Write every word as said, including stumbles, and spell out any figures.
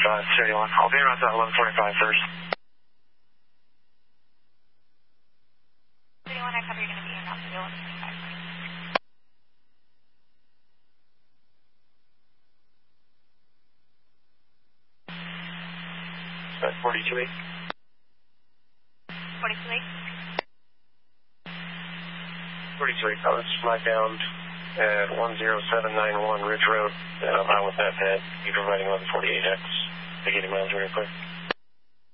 forty-five, thirty-one. I'll be around at eleven forty-five first. thirty-one, I cover you're going to be in Austin, eleven forty-five. That's forty-two eight. forty-two eight. forty-two eight, I was flag down at one zero seven nine one Ridge Road. Uh, I'm out with that pad. You providing eleven forty-eight X. Beginning miles real quick.